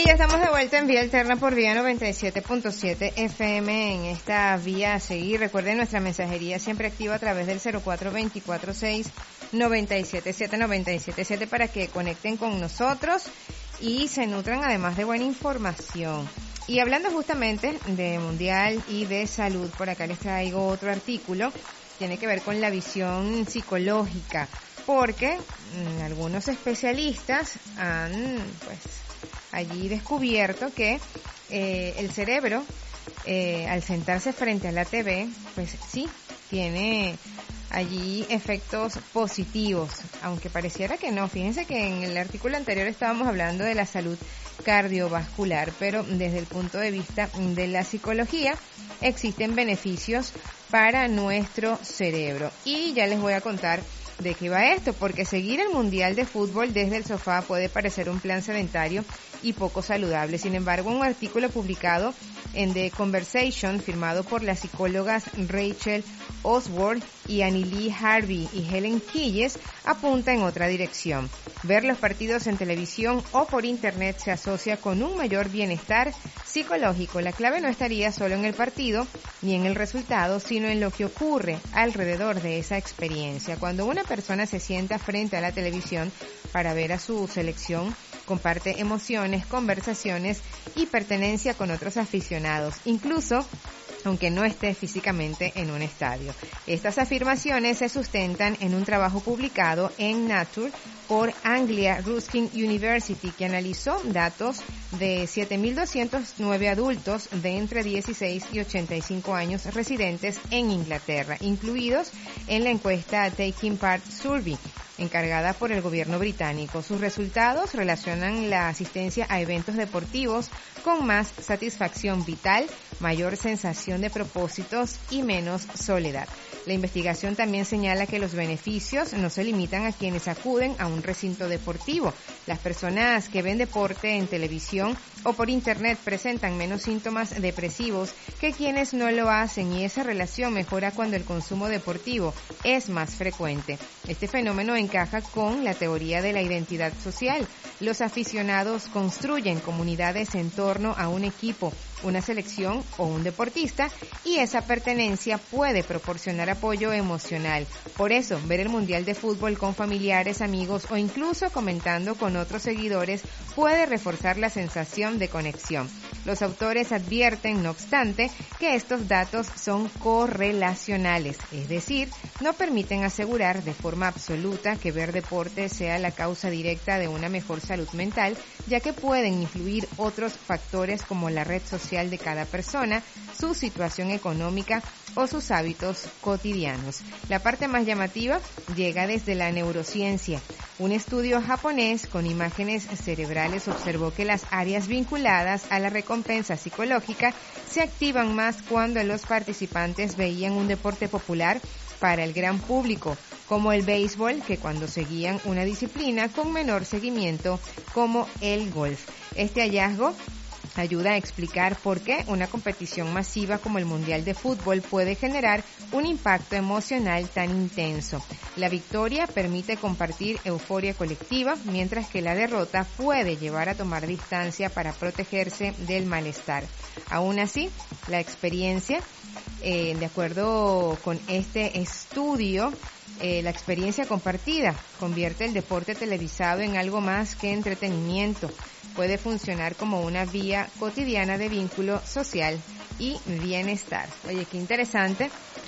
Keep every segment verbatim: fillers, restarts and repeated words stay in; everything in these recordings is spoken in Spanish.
Y ya estamos de vuelta en Vía Alterna por Vía noventa y siete punto siete F M en esta vía a seguir. Recuerden nuestra mensajería siempre activa a través del cero cuatro dos cuatro seis nueve siete siete nueve siete siete para que conecten con nosotros y se nutran además de buena información. Y hablando justamente de mundial y de salud, por acá les traigo otro artículo, tiene que ver con la visión psicológica, porque mmm, algunos especialistas han pues allí descubierto que eh, el cerebro eh, al sentarse frente a la T V, pues sí, tiene allí efectos positivos, aunque pareciera que no. Fíjense que en el artículo anterior estábamos hablando de la salud cardiovascular, pero desde el punto de vista de la psicología existen beneficios para nuestro cerebro. Y ya les voy a contar de qué va esto, porque seguir el Mundial de Fútbol desde el sofá puede parecer un plan sedentario y poco saludable. Sin embargo, un artículo publicado en The Conversation, firmado por las psicólogas Rachel Osworth y Annie Lee Harvey y Helen Keyes, apunta en otra dirección. Ver los partidos en televisión o por internet se asocia con un mayor bienestar psicológico. La clave no estaría solo en el partido ni en el resultado, sino en lo que ocurre alrededor de esa experiencia. Cuando una persona se sienta frente a la televisión para ver a su selección, comparte emociones, conversaciones y pertenencia con otros aficionados, incluso aunque no esté físicamente en un estadio. Estas afirmaciones se sustentan en un trabajo publicado en Nature por Anglia Ruskin University, que analizó datos de siete mil doscientos nueve adultos de entre dieciséis y ochenta y cinco años residentes en Inglaterra, incluidos en la encuesta Taking Part Survey, encargada por el gobierno británico. Sus resultados relacionan la asistencia a eventos deportivos con más satisfacción vital, mayor sensación de propósitos y menos soledad. La investigación también señala que los beneficios no se limitan a quienes acuden a un recinto deportivo. Las personas que ven deporte en televisión o por internet presentan menos síntomas depresivos que quienes no lo hacen, y esa relación mejora cuando el consumo deportivo es más frecuente. Este fenómeno encaja con la teoría de la identidad social. Los aficionados construyen comunidades en torno a un equipo, una selección o un deportista, y esa pertenencia puede proporcionar apoyo emocional. Por eso, ver el Mundial de Fútbol con familiares, amigos o incluso comentando con otros seguidores puede reforzar la sensación de conexión. Los autores advierten, no obstante, que estos datos son correlacionales, es decir, no permiten asegurar de forma absoluta que ver deporte sea la causa directa de una mejor salud mental, ya que pueden influir otros factores como la red social de cada persona, su situación económica o sus hábitos cotidianos. La parte más llamativa llega desde la neurociencia. Un estudio japonés con imágenes cerebrales observó que las áreas vinculadas a la recompensa psicológica se activan más cuando los participantes veían un deporte popular para el gran público, como el béisbol, que cuando seguían una disciplina con menor seguimiento, como el golf. Este hallazgo ayuda a explicar por qué una competición masiva como el Mundial de Fútbol puede generar un impacto emocional tan intenso. La victoria permite compartir euforia colectiva, mientras que la derrota puede llevar a tomar distancia para protegerse del malestar. Aún así, la experiencia, eh, de acuerdo con este estudio, Eh, la experiencia compartida convierte el deporte televisado en algo más que entretenimiento. Puede funcionar como una vía cotidiana de vínculo social y bienestar. Oye, qué interesante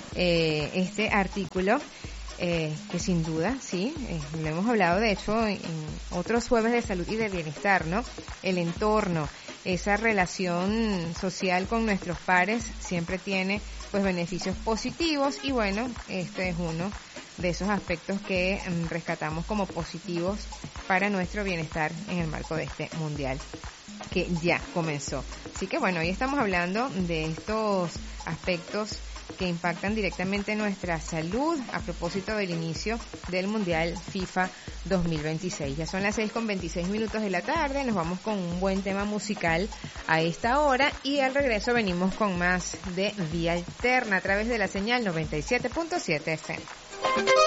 eh, este artículo, eh, que sin duda, sí, eh, lo hemos hablado de hecho en, en otros jueves de salud y de bienestar, ¿no? El entorno, esa relación social con nuestros pares siempre tiene pues beneficios positivos, y bueno, este es uno de esos aspectos que um, rescatamos como positivos para nuestro bienestar en el marco de este mundial que ya comenzó. Así que bueno, hoy estamos hablando de estos aspectos que impactan directamente nuestra salud a propósito del inicio del Mundial FIFA dos mil veintiséis. Ya son las seis con veintiséis minutos de la tarde, nos vamos con un buen tema musical a esta hora y al regreso venimos con más de Vía Alterna a través de la señal noventa y siete punto siete F M.